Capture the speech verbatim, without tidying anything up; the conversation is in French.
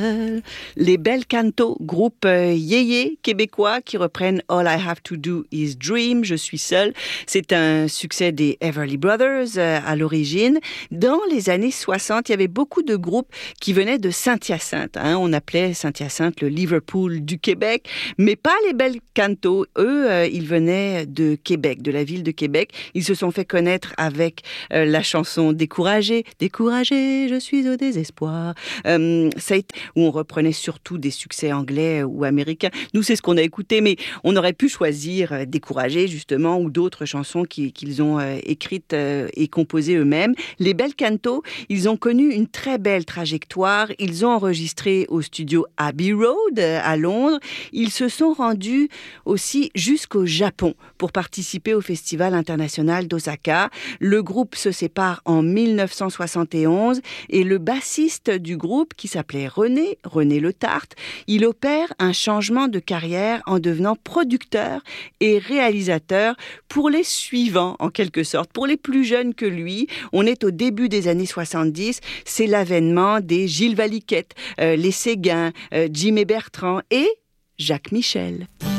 seul. Les Bel Canto, groupe euh, yéyé québécois qui reprennent All I Have to Do is Dream, Je suis seul. C'est un succès des Everly Brothers euh, à l'origine. Dans les années soixante, il y avait beaucoup de groupes qui venaient de Saint-Hyacinthe. Hein. On appelait Saint-Hyacinthe le Liverpool du Québec, mais pas les Bel Canto. Eux, euh, ils venaient de Québec, de la ville de Québec. Ils se sont fait connaître avec euh, la chanson Découragé, Découragé, je suis au désespoir. Euh, ça a été, où on reprenait surtout des succès anglais ou américains. Nous, c'est ce qu'on a écouté, mais on aurait pu choisir euh, Découragé, justement, ou d'autres chansons qui, qu'ils ont euh, écrites euh, et composées eux-mêmes. Les Bel Canto, ils ont connu une très belle trajectoire. Ils ont enregistré au studio Abbey Road euh, à Londres. Ils se sont rendus aussi jusqu'au Japon pour participer au Festival international d'Osaka. Le groupe se sépare en mille neuf cent soixante et onze et le bassiste du groupe, qui s'appelait René, René Le Tarte, il opère un changement de carrière en devenant producteur et réalisateur pour les suivants, en quelque sorte, pour les plus jeunes que lui. On est au début des années soixante-dix, c'est l'avènement des Gilles Valiquette, euh, les Séguin, euh, Jim et Bertrand et Jacques Michel.